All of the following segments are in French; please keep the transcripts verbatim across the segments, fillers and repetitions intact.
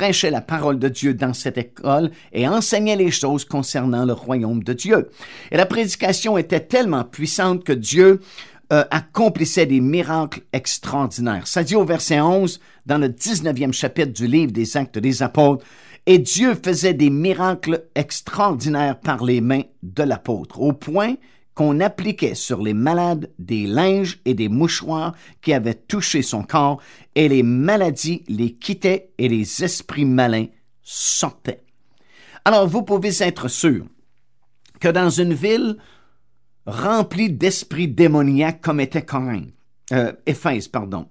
prêchait la parole de Dieu dans cette école et enseignait les choses concernant le royaume de Dieu. Et la prédication était tellement puissante que Dieu euh, accomplissait des miracles extraordinaires. Ça dit au verset onze, dans le dix-neuvième chapitre du livre des Actes des Apôtres, « Et Dieu faisait des miracles extraordinaires par les mains de l'apôtre, au point qu'on appliquait sur les malades des linges et des mouchoirs qui avaient touché son corps, et les maladies les quittaient et les esprits malins sortaient. » Alors, vous pouvez être sûr que dans une ville remplie d'esprits démoniaques comme était Corinthe, euh, Éphèse, pardon,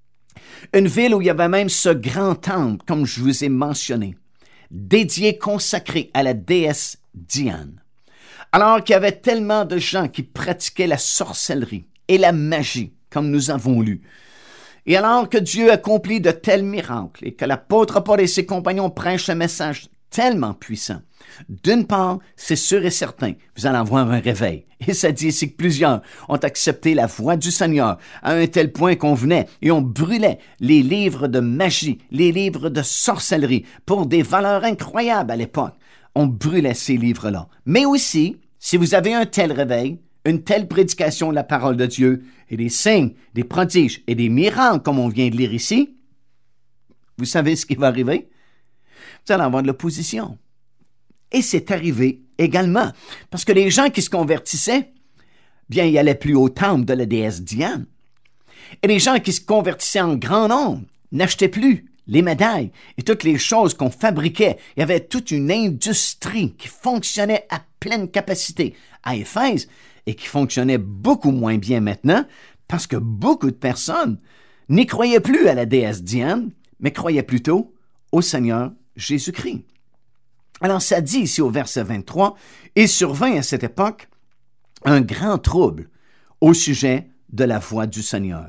une ville où il y avait même ce grand temple, comme je vous ai mentionné, dédié, consacré à la déesse Diane. Alors qu'il y avait tellement de gens qui pratiquaient la sorcellerie et la magie, comme nous avons lu, et alors que Dieu accomplit de tels miracles et que l'apôtre Paul et ses compagnons prêchent un message tellement puissant, d'une part, c'est sûr et certain, vous allez avoir un réveil. Et ça dit ici que plusieurs ont accepté la voix du Seigneur à un tel point qu'on venait et on brûlait les livres de magie, les livres de sorcellerie pour des valeurs incroyables à l'époque. On brûlait ces livres-là. Mais aussi, si vous avez un tel réveil, une telle prédication de la parole de Dieu et des signes, des prodiges et des miracles comme on vient de lire ici, vous savez ce qui va arriver? Vous allez avoir de l'opposition. Et c'est arrivé également, parce que les gens qui se convertissaient, bien, ils allaient plus au temple de la déesse Diane. Et les gens qui se convertissaient en grand nombre n'achetaient plus les médailles et toutes les choses qu'on fabriquait. Il y avait toute une industrie qui fonctionnait à pleine capacité à Éphèse et qui fonctionnait beaucoup moins bien maintenant parce que beaucoup de personnes n'y croyaient plus à la déesse Diane, mais croyaient plutôt au Seigneur Jésus-Christ. Alors, ça dit ici au verset vingt-trois, « Il survint à cette époque un grand trouble au sujet de la voix du Seigneur.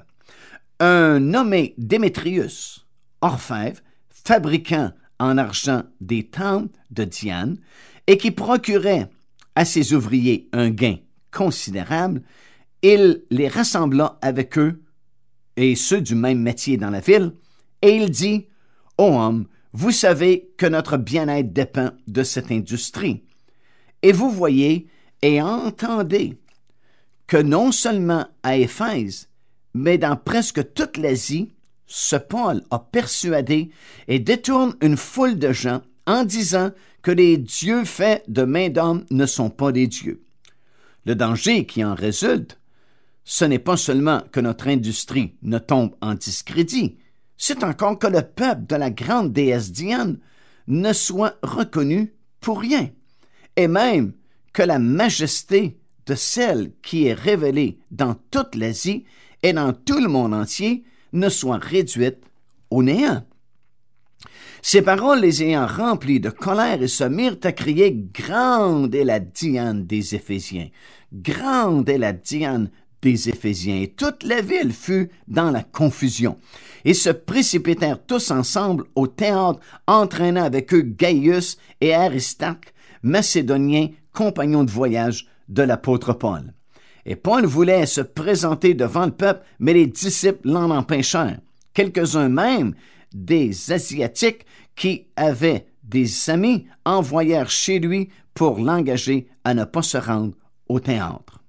Un nommé Démétrius, orfèvre, fabriquant en argent des temples de Diane, et qui procurait à ses ouvriers un gain considérable, il les rassembla avec eux et ceux du même métier dans la ville, et il dit, « Ô homme, vous savez que notre bien-être dépend de cette industrie. Et vous voyez et entendez que non seulement à Éphèse, mais dans presque toute l'Asie, ce Paul a persuadé et détourne une foule de gens en disant que les dieux faits de main d'homme ne sont pas des dieux. Le danger qui en résulte, ce n'est pas seulement que notre industrie ne tombe en discrédit, c'est encore que le peuple de la grande déesse Diane ne soit reconnu pour rien, et même que la majesté de celle qui est révélée dans toute l'Asie et dans tout le monde entier ne soit réduite au néant. » Ces paroles les ayant remplis de colère et se mirent à crier « Grande est la Diane des Éphésiens! Grande est la Diane des Éphésiens! » Et toute la ville fut dans la confusion. Et se précipitèrent tous ensemble au théâtre, entraînant avec eux Gaius et Aristarque, macédoniens, compagnons de voyage de l'apôtre Paul. Et Paul voulait se présenter devant le peuple, mais les disciples l'en empêchèrent. Quelques-uns même des Asiatiques qui avaient des amis envoyèrent chez lui pour l'engager à ne pas se rendre au théâtre.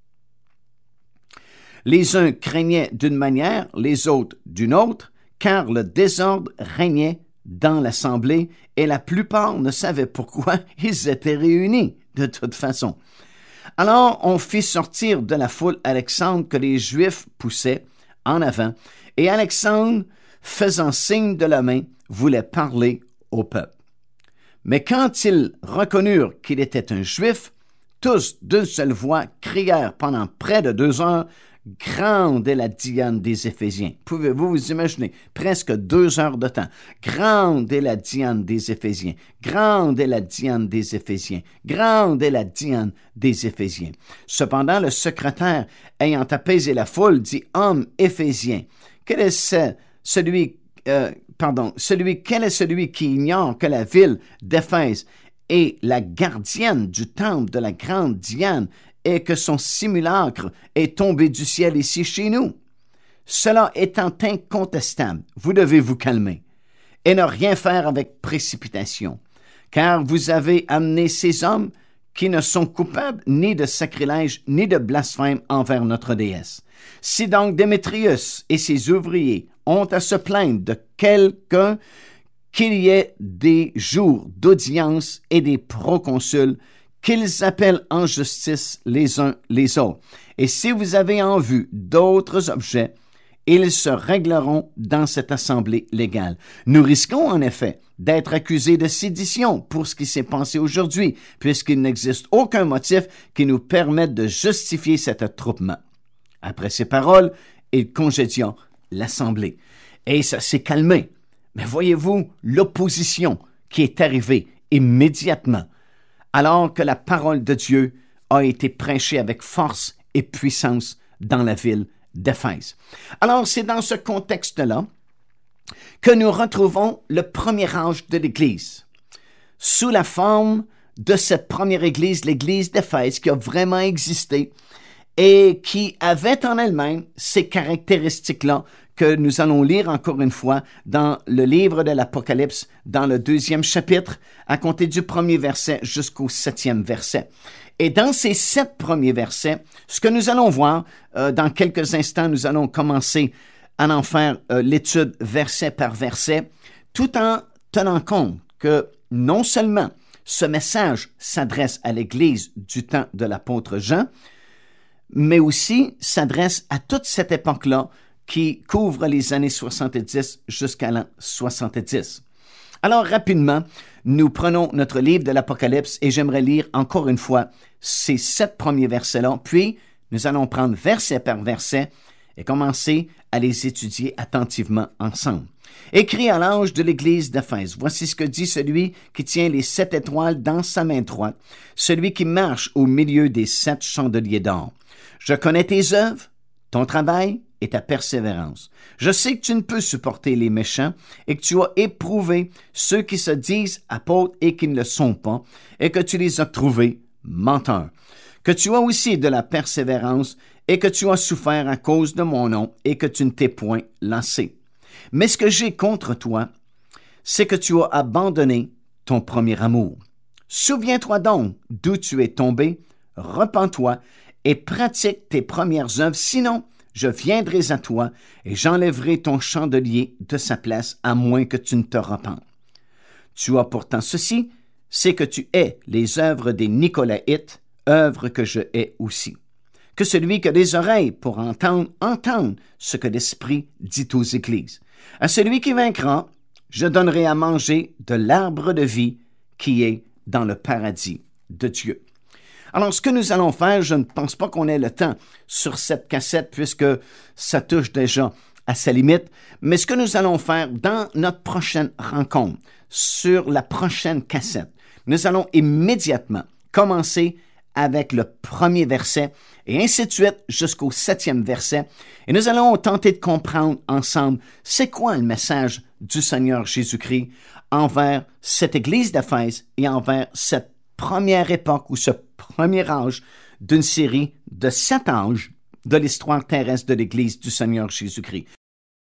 Les uns craignaient d'une manière, les autres d'une autre, car le désordre régnait dans l'assemblée et la plupart ne savaient pourquoi ils étaient réunis de toute façon. Alors on fit sortir de la foule Alexandre que les Juifs poussaient en avant, et Alexandre, faisant signe de la main, voulait parler au peuple. Mais quand ils reconnurent qu'il était un Juif, tous d'une seule voix crièrent pendant près de deux heures, « Grande est la Diane des Éphésiens. » Pouvez-vous vous imaginer? Presque deux heures de temps. « Grande est la Diane des Éphésiens. Grande est la Diane des Éphésiens. Grande est la Diane des Éphésiens. » Cependant, le secrétaire, ayant apaisé la foule, dit, « Homme éphésien, quel est ce, celui, euh, pardon, celui, quel est celui qui ignore que la ville d'Éphèse est la gardienne du temple de la grande Diane et que son simulacre est tombé du ciel ici chez nous? Cela étant incontestable, vous devez vous calmer et ne rien faire avec précipitation. Car vous avez amené ces hommes qui ne sont coupables ni de sacrilège ni de blasphème envers notre déesse. Si donc Démétrius et ses ouvriers ont à se plaindre de quelqu'un, qu'il y ait des jours d'audience et des proconsuls, qu'ils appellent en justice les uns les autres. Et si vous avez en vue d'autres objets, ils se régleront dans cette assemblée légale. Nous risquons en effet d'être accusés de sédition pour ce qui s'est passé aujourd'hui, puisqu'il n'existe aucun motif qui nous permette de justifier cet attroupement. Après ces paroles, il congédia l'assemblée. Et ça s'est calmé. Mais voyez-vous l'opposition qui est arrivée immédiatement, alors que la parole de Dieu a été prêchée avec force et puissance dans la ville d'Éphèse. Alors, c'est dans ce contexte-là que nous retrouvons le premier âge de l'Église, sous la forme de cette première Église, l'Église d'Éphèse, qui a vraiment existé et qui avait en elle-même ces caractéristiques-là que nous allons lire encore une fois dans le livre de l'Apocalypse, dans le deuxième chapitre, à compter du premier verset jusqu'au septième verset. Et dans ces sept premiers versets, ce que nous allons voir, euh, dans quelques instants, nous allons commencer à en faire euh, l'étude verset par verset, tout en tenant compte que non seulement ce message s'adresse à l'Église du temps de l'apôtre Jean, mais aussi s'adresse à toute cette époque-là qui couvre les années soixante-dix jusqu'à l'an soixante-dix. Alors, rapidement, nous prenons notre livre de l'Apocalypse et j'aimerais lire encore une fois ces sept premiers versets-là, puis nous allons prendre verset par verset et commencer à les étudier attentivement ensemble. Écrit à l'ange de l'Église d'Éphèse, voici ce que dit celui qui tient les sept étoiles dans sa main droite, celui qui marche au milieu des sept chandeliers d'or. Je connais tes œuvres, ton travail et ta persévérance. Je sais que tu ne peux supporter les méchants et que tu as éprouvé ceux qui se disent apôtres et qui ne le sont pas, et que tu les as trouvés menteurs. Que tu as aussi de la persévérance et que tu as souffert à cause de mon nom et que tu ne t'es point lassé. Mais ce que j'ai contre toi, c'est que tu as abandonné ton premier amour. Souviens-toi donc d'où tu es tombé, repens-toi et pratique tes premières œuvres, sinon je viendrai à toi et j'enlèverai ton chandelier de sa place, à moins que tu ne te repentes. Tu as pourtant ceci, c'est que tu hais les œuvres des Nicolaïtes, œuvres que je hais aussi. Que celui qui a des oreilles pour entendre, entende ce que l'Esprit dit aux églises. À celui qui vaincra, je donnerai à manger de l'arbre de vie qui est dans le paradis de Dieu. Alors, ce que nous allons faire, je ne pense pas qu'on ait le temps sur cette cassette puisque ça touche déjà à sa limite, mais ce que nous allons faire dans notre prochaine rencontre, sur la prochaine cassette, nous allons immédiatement commencer avec le premier verset et ainsi de suite jusqu'au septième verset. Et nous allons tenter de comprendre ensemble c'est quoi le message du Seigneur Jésus-Christ envers cette Église d'Éphèse et envers cette première époque ou ce premier âge d'une série de sept âges de l'histoire terrestre de l'Église du Seigneur Jésus-Christ.